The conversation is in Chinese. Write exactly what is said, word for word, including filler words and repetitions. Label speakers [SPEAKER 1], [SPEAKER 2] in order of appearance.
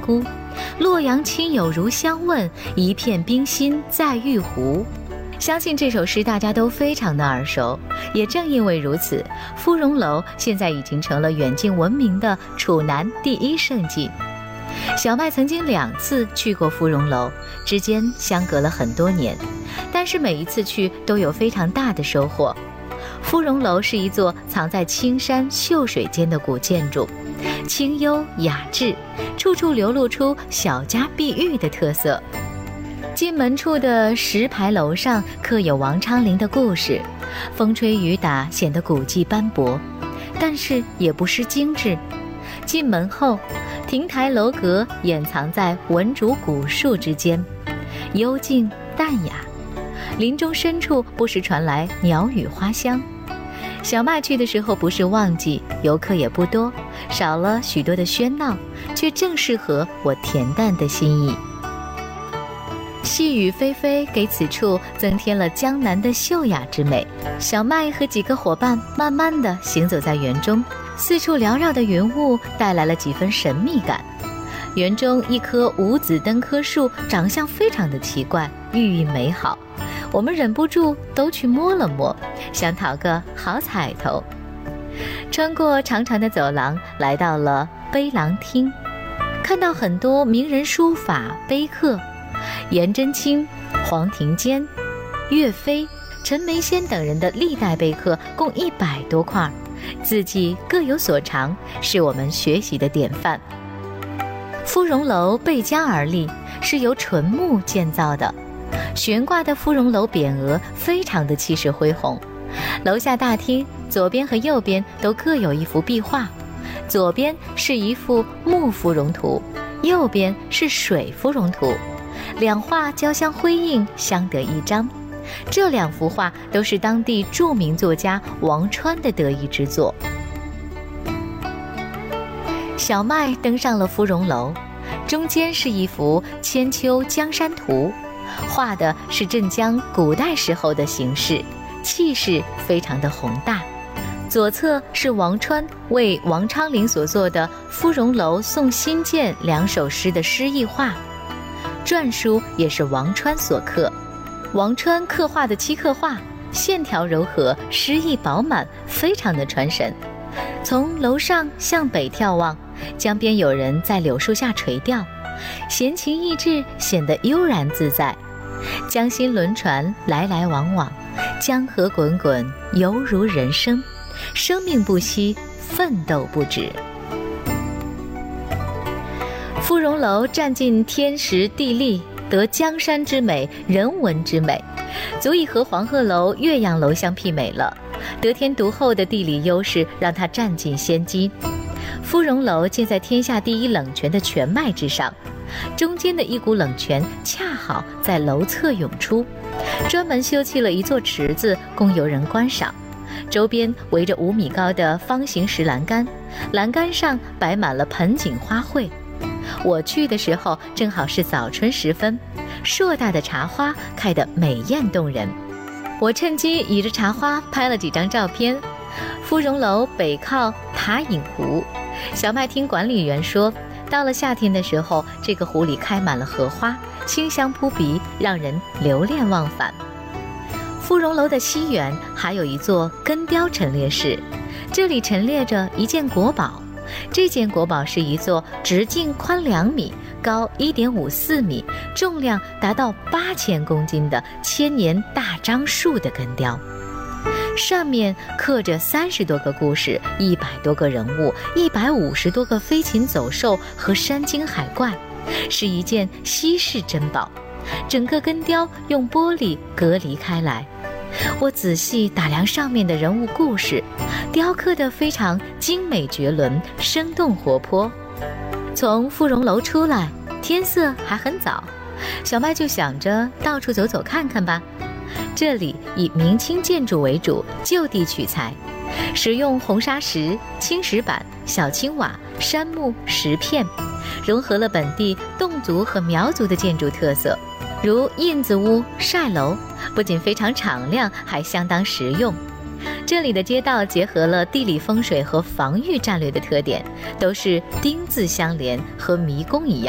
[SPEAKER 1] 孤。洛阳亲友如相问，一片冰心在玉壶。相信这首诗大家都非常的耳熟，也正因为如此，芙蓉楼现在已经成了远近闻名的楚南第一胜迹。小麦曾经两次去过芙蓉楼，之间相隔了很多年，但是每一次去都有非常大的收获。芙蓉楼是一座藏在青山秀水间的古建筑，清幽雅致，处处流露出小家碧玉的特色。进门处的石牌楼上刻有王昌龄的故事，风吹雨打显得古迹斑驳，但是也不失精致。进门后，亭台楼阁掩藏在文竹古树之间，幽静淡雅。林中深处不时传来鸟语花香。小麦去的时候不是旺季，游客也不多，少了许多的喧闹，却正适合我恬淡的心意。细雨霏霏，给此处增添了江南的秀雅之美。小麦和几个伙伴慢慢地行走在园中，四处缭绕的云雾带来了几分神秘感。园中一棵五子登科树长相非常的奇怪，寓意美好，我们忍不住都去摸了摸，想讨个好彩头。穿过长长的走廊，来到了碑廊厅，看到很多名人书法碑刻，颜真卿、黄庭坚、岳飞、陈眉仙等人的历代碑刻共一百多块，字迹各有所长，是我们学习的典范。芙蓉楼背江而立，是由纯木建造的，悬挂的芙蓉楼匾额非常的气势恢宏。楼下大厅左边和右边都各有一幅壁画，左边是一幅木芙蓉图，右边是水芙蓉图，两画交相辉映，相得益彰。这两幅画都是当地著名作家王川的得意之作。小麦登上了芙蓉楼，中间是一幅千秋江山图，画的是镇江古代时候的形势，气势非常的宏大。左侧是王川为王昌龄所作的《芙蓉楼送辛渐》两首诗的诗意画，篆书也是王川所刻。王川刻画的漆刻画线条柔和，诗意饱满，非常的传神。从楼上向北眺望，江边有人在柳树下垂钓，闲情逸致，显得悠然自在。江心轮船来来往往，江河滚滚，犹如人生，生命不息，奋斗不止。芙蓉楼占尽天时地利，得江山之美，人文之美，足以和黄鹤楼、岳阳楼相媲美了。得天独厚的地理优势让它占尽先机。芙蓉楼建在天下第一冷泉的泉脉之上，中间的一股冷泉恰好在楼侧涌出，专门修葺了一座池子供游人观赏，周边围着五米高的方形石栏杆，栏杆上摆满了盆景花卉。我去的时候正好是早春时分，硕大的茶花开得美艳动人。我趁机倚着茶花拍了几张照片。芙蓉楼北靠塔影湖，小麦听管理员说，到了夏天的时候，这个湖里开满了荷花，清香扑鼻，让人流连忘返。芙蓉楼的西园还有一座根雕陈列室，这里陈列着一件国宝。这件国宝是一座直径宽两米、高一点五四米、重量达到八千公斤的千年大樟树的根雕，上面刻着三十多个故事、一百多个人物、一百五十多个飞禽走兽和山精海怪，是一件稀世珍宝。整个根雕用玻璃隔离开来。我仔细打量上面的人物故事，雕刻得非常精美绝伦，生动活泼。从芙蓉楼出来，天色还很早，小麦就想着到处走走看看吧。这里以明清建筑为主，就地取材，使用红砂石、青石板、小青瓦、杉木、石片，融合了本地侗族和苗族的建筑特色，如印子屋、晒楼，不仅非常敞亮，还相当实用。这里的街道结合了地理风水和防御战略的特点，都是丁字相连，和迷宫一样。